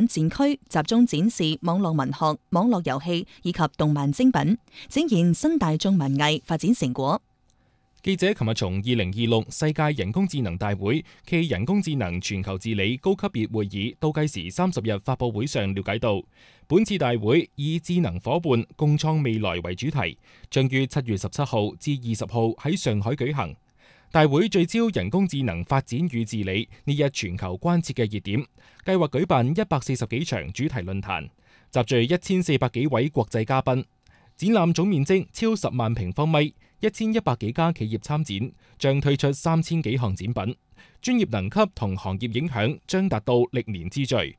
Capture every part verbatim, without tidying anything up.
展區集中展示網絡文學、網絡遊戲以及動漫精品，展現新大眾文藝發展成果。 記者琴日從二零二六世界人工智能大會暨人工智能全球治理高級別會議倒計時三十日發佈會上了解到，本次大會以智能夥伴共創未來為主題，將於七月十七號至二十號喺上海舉行。大會聚焦人工智能發展與治理呢一全球關切嘅熱點，計劃舉辦一百四十幾場主題論壇，集聚一千四百幾位國際嘉賓。展覽總面積超十萬平方米，一千一百幾家企業參展，將推出三千幾項展品，專業能級同行業影響將達到歷年之最。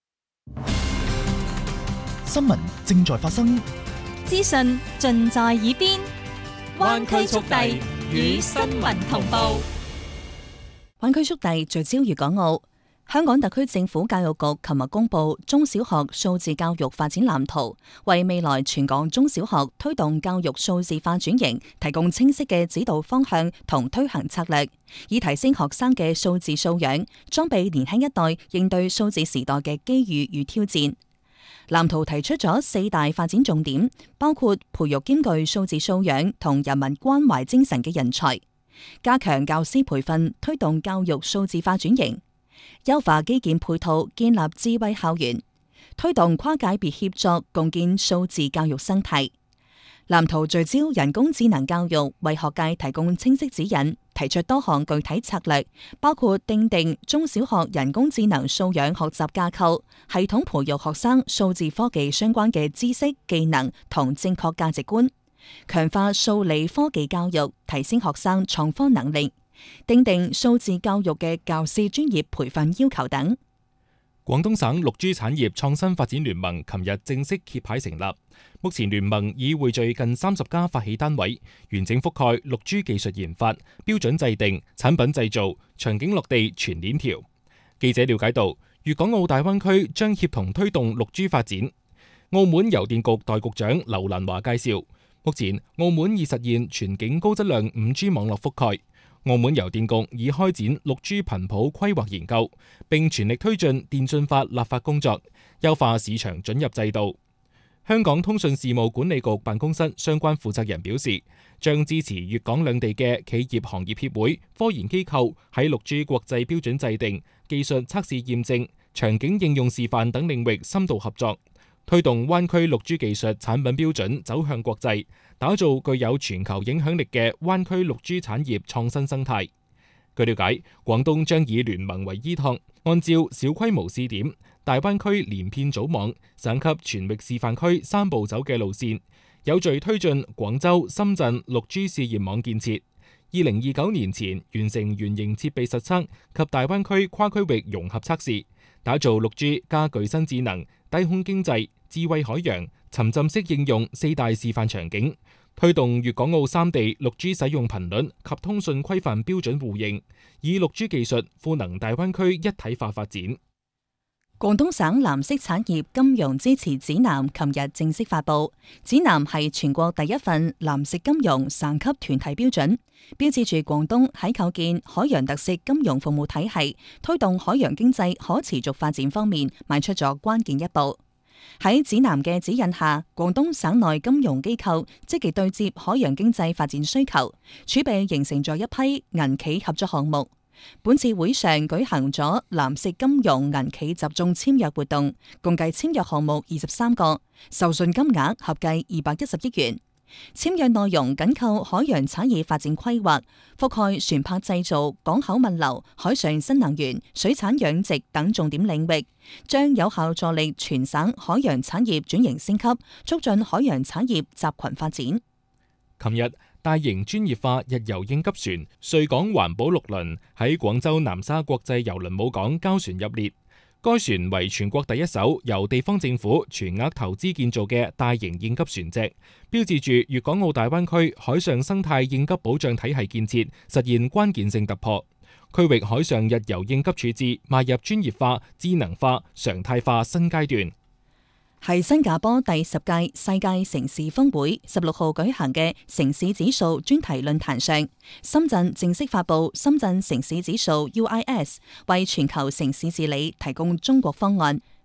新聞正在發生， 資訊盡在耳邊，灣區速遞與新聞同步。 灣區速遞聚焦粵港澳。香港特區政府教育局琴日公布中小學數字教育發展藍圖，為未來全港中小學推動教育數字化轉型提供清晰嘅指導方向同推行策略，以提升學生嘅數字素養，裝備年輕一代應對數字時代嘅機遇與挑戰。藍圖提出咗四大發展重點，包括培育兼具數字素養同人民關懷精神嘅人才，加強教師培訓，推動教育數字化轉型，優化基建配套，建立智慧校園，推動跨界別協作，共建數字教育生態。藍圖聚焦人工智能教育，為學界提供清晰指引，提出多項具體策略，包括訂定中小學人工智能素養學習架構，系統培育學生數字科技相關嘅知識、技能同正確價值觀，強化數理科技教育，提升學生創科能力，訂定數字教育嘅教師專業培訓要求等。 廣東省六 G 產業創新發展聯盟琴日正式揭牌成立，目前聯盟已匯聚近三十家發起單位，完整覆蓋六 G 技術研發、標準制定、產品製造、場景落地全鏈條。記者了解到，粵港澳大灣區將協同推動六 G 發展。澳門郵電局代局長劉蘭華介紹，目前澳門已實現全境高質量五 G 網絡覆蓋。澳門郵電局已開展六 G 頻譜規劃研究，並全力推進電訊法立法工作，優化市場准入制度。香港通訊事務管理局辦公室相關負責人表示，將支持粵港兩地嘅企業行業協會、科研機構喺六 G 國際標準制定、技術測試驗證、場景應用示範等領域深度合作，推動灣區六 G 技術產品標準走向國際，打造具有全球影響力嘅灣區六 G 產業創新生態。據了解，廣東將以聯盟為依託，按照小規模試點、大灣區連片組網、省級全域示範區三步走嘅路線，有序推進廣州、深圳六 G 試驗網建設。二零二九年前完成原型設備實測及大灣區跨區域融合測試，打造六 G 加具身智能、低空經濟、智慧海洋、沉浸式應用四大示範場景，推動粵港澳三地六 G 使用頻率及通訊規範標準互認，以六 G 技術賦能大灣區一體化發展。 廣東省藍色產業金融支持指南琴日正式發布，指南係全國第一份藍色金融省級團體標準，標誌住廣東喺構建海洋特色金融服務體系、推動海洋經濟可持續發展方面邁出咗關鍵一步。喺指南嘅指引下，廣東省內金融機構積極對接海洋經濟發展需求，儲備形成咗一批銀企合作項目。本次會上舉行咗藍色金融銀企集中簽約活動，共計簽約項目二十三個，授信金額合計二百一十億元。簽約內容緊扣海洋產業發展規劃，覆蓋船舶製造、港口物流、海上新能源、水產養殖等重點領域，將有效助力全省海洋產業轉型升級，促進海洋產業集群發展。 琴日，大型專業化日遊應急船穗港環保六輪喺廣州南沙國際郵輪母港交船入列。該船為全國第一艘由地方政府全額投資建造嘅大型應急船隻，標誌住粵港澳大灣區海上生態應急保障體系建設實現關鍵性突破，區域海上日遊應急處置邁入專業化、智能化、常態化新階段。 係新加坡第十屆世界城市峰會十六號舉行嘅城市指數專題論壇上，深圳正式發布深圳城市指數 U I S， 為全球城市治理提供中國方案，